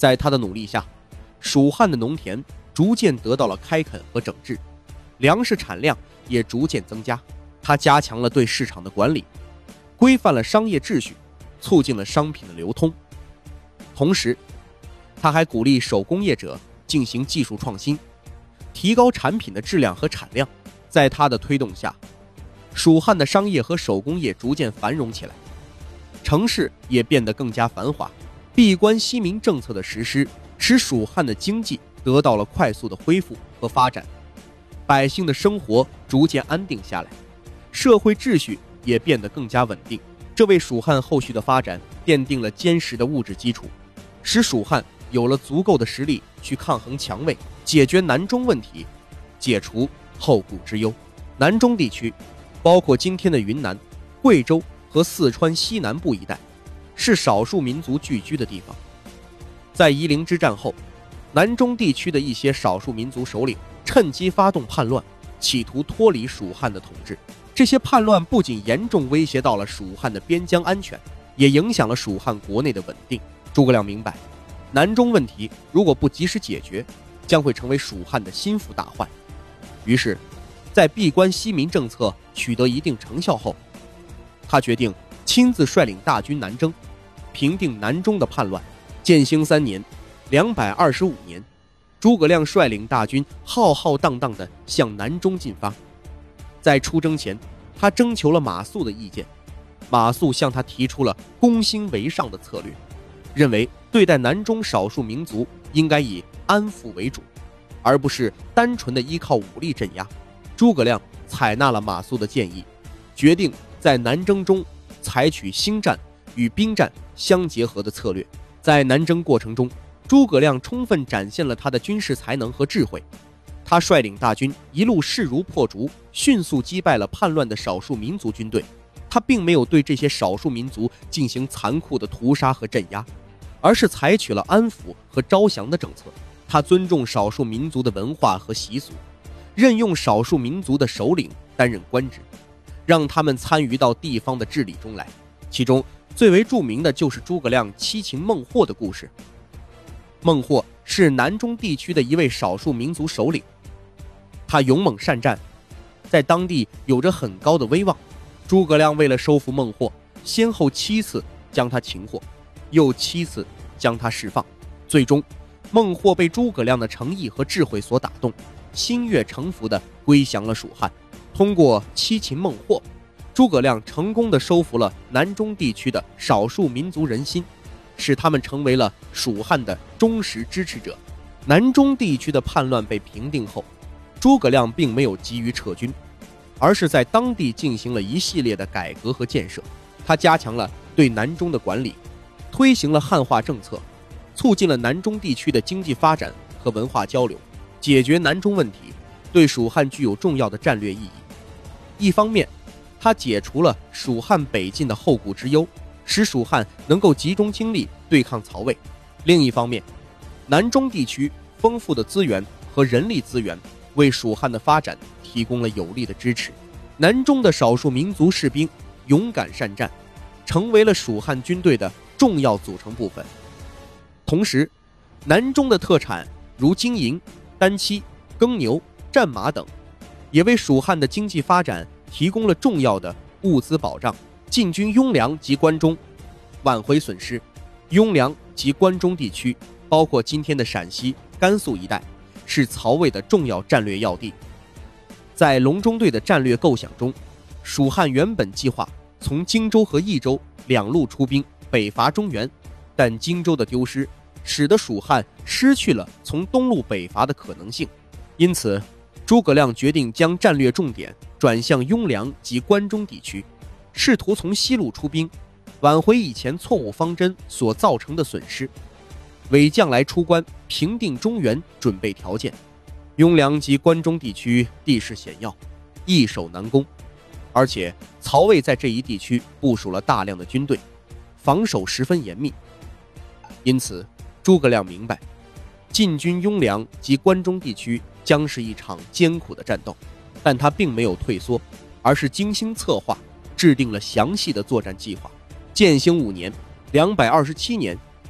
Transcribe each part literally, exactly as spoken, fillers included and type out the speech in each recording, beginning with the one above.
在他的努力下，蜀汉的农田逐渐得到了开垦和整治，粮食产量也逐渐增加。他加强了对市场的管理，规范了商业秩序，促进了商品的流通。同时，他还鼓励手工业者进行技术创新，提高产品的质量和产量。在他的推动下，蜀汉的商业和手工业逐渐繁荣起来，城市也变得更加繁华。闭关息民政策的实施，使蜀汉的经济得到了快速的恢复和发展，百姓的生活逐渐安定下来，社会秩序也变得更加稳定。这为蜀汉后续的发展奠定了坚实的物质基础，使蜀汉有了足够的实力去抗衡强魏，解决南中问题，解除后顾之忧。南中地区包括今天的云南、贵州和四川西南部一带，是少数民族聚居的地方。在夷陵之战后，南中地区的一些少数民族首领趁机发动叛乱，企图脱离蜀汉的统治。这些叛乱不仅严重威胁到了蜀汉的边疆安全，也影响了蜀汉国内的稳定。诸葛亮明白，南中问题如果不及时解决，将会成为蜀汉的心腹大患。于是，在闭关息民政策取得一定成效后，他决定亲自率领大军南征，平定南中的叛乱。建兴三年，两百二十五年，诸葛亮率领大军浩浩荡荡地向南中进发。在出征前，他征求了马谡的意见。马谡向他提出了攻心为上的策略，认为对待南中少数民族应该以安抚为主，而不是单纯的依靠武力镇压。诸葛亮采纳了马谡的建议，决定在南征中采取兴战与兵战相结合的策略。在南征过程中，诸葛亮充分展现了他的军事才能和智慧。他率领大军一路势如破竹，迅速击败了叛乱的少数民族军队。他并没有对这些少数民族进行残酷的屠杀和镇压，而是采取了安抚和招降的政策。他尊重少数民族的文化和习俗，任用少数民族的首领担任官职，让他们参与到地方的治理中来。其中最为著名的就是诸葛亮七擒孟获的故事。孟获是南中地区的一位少数民族首领，他勇猛善战，在当地有着很高的威望。诸葛亮为了收服孟获，先后七次将他擒获，又七次将他释放。最终，孟获被诸葛亮的诚意和智慧所打动，心悦诚服地归降了蜀汉。通过七擒孟获，诸葛亮成功地收服了南中地区的少数民族人心，使他们成为了蜀汉的忠实支持者。南中地区的叛乱被平定后，诸葛亮并没有急于撤军，而是在当地进行了一系列的改革和建设。他加强了对南中的管理，推行了汉化政策，促进了南中地区的经济发展和文化交流。解决南中问题对蜀汉具有重要的战略意义。一方面，他解除了蜀汉北进的后顾之忧，使蜀汉能够集中精力对抗曹魏。另一方面，南中地区丰富的资源和人力资源为蜀汉的发展提供了有力的支持。南中的少数民族士兵勇敢善战，成为了蜀汉军队的重要组成部分。同时，南中的特产如金银、丹漆、耕牛、战马等，也为蜀汉的经济发展提供了重要的物资保障。进军雍凉及关中，挽回损失。雍凉及关中地区，包括今天的陕西、甘肃一带，是曹魏的重要战略要地。在隆中对的战略构想中，蜀汉原本计划从荆州和益州两路出兵北伐中原，但荆州的丢失使得蜀汉失去了从东路北伐的可能性。因此，诸葛亮决定将战略重点转向雍凉及关中地区，试图从西路出兵，挽回以前错误方针所造成的损失，为将来出关平定中原准备条件。雍凉及关中地区地势险要，易守难攻，而且曹魏在这一地区部署了大量的军队，防守十分严密。因此，诸葛亮明白，进军雍凉及关中地区将是一场艰苦的战斗，但他并没有退缩，而是精心策划，制定了详细的作战计划。建兴五年（两百二十七年），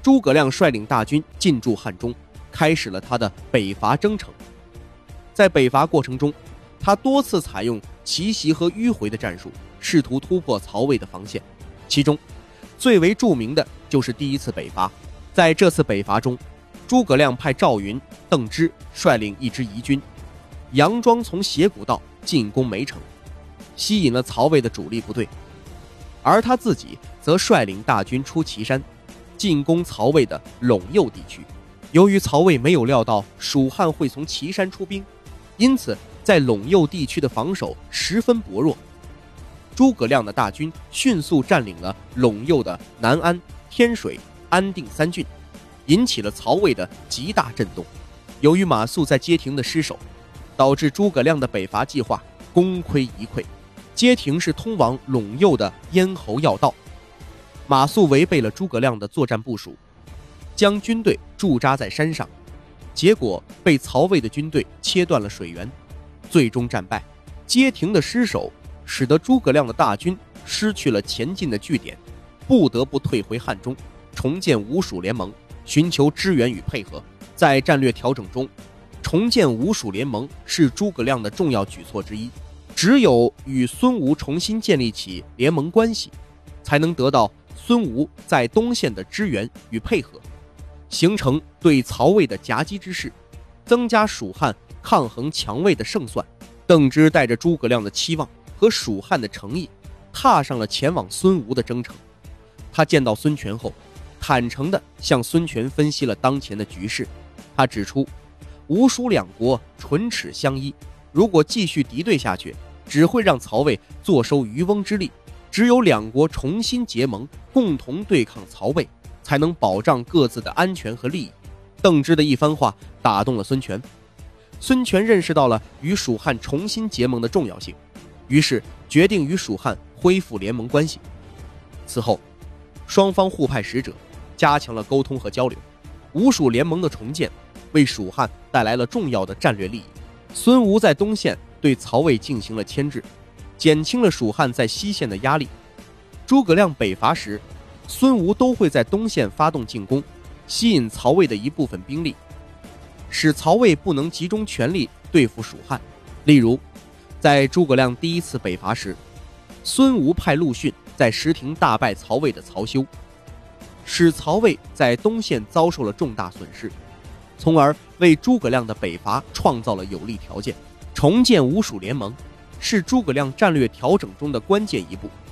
诸葛亮率领大军进驻汉中，开始了他的北伐征程。在北伐过程中，他多次采用奇袭和迂回的战术，试图突破曹魏的防线。其中最为著名的就是第一次北伐。在这次北伐中，诸葛亮派赵云、邓芝率领一支夷军，佯装从斜谷道进攻梅城，吸引了曹魏的主力部队，而他自己则率领大军出岐山，进攻曹魏的陇右地区。由于曹魏没有料到蜀汉会从岐山出兵，因此在陇右地区的防守十分薄弱。诸葛亮的大军迅速占领了陇右的南安、天水、安定三郡，引起了曹魏的极大震动。由于马谡在街亭的失守，导致诸葛亮的北伐计划功亏一篑。街亭是通往陇右的咽喉要道，马谡违背了诸葛亮的作战部署，将军队驻扎在山上，结果被曹魏的军队切断了水源，最终战败。街亭的失守使得诸葛亮的大军失去了前进的据点，不得不退回汉中，重建吴蜀联盟，寻求支援与配合。在战略调整中，重建吴蜀联盟是诸葛亮的重要举措之一。只有与孙吴重新建立起联盟关系，才能得到孙吴在东线的支援与配合，形成对曹魏的夹击之势，增加蜀汉抗衡强魏的胜算。邓芝带着诸葛亮的期望和蜀汉的诚意，踏上了前往孙吴的征程。他见到孙权后，坦诚地向孙权分析了当前的局势。他指出，吴蜀两国唇齿相依，如果继续敌对下去，只会让曹魏坐收渔翁之利。只有两国重新结盟，共同对抗曹魏，才能保障各自的安全和利益。邓芝的一番话打动了孙权，孙权认识到了与蜀汉重新结盟的重要性，于是决定与蜀汉恢复联盟关系。此后，双方互派使者，加强了沟通和交流。吴蜀联盟的重建为蜀汉带来了重要的战略利益。孙吴在东线对曹魏进行了牵制，减轻了蜀汉在西线的压力。诸葛亮北伐时，孙吴都会在东线发动进攻，吸引曹魏的一部分兵力，使曹魏不能集中全力对付蜀汉。例如，在诸葛亮第一次北伐时，孙吴派陆逊在石亭大败曹魏的曹休，使曹魏在东线遭受了重大损失，从而为诸葛亮的北伐创造了有利条件。重建吴蜀联盟是诸葛亮战略调整中的关键一步。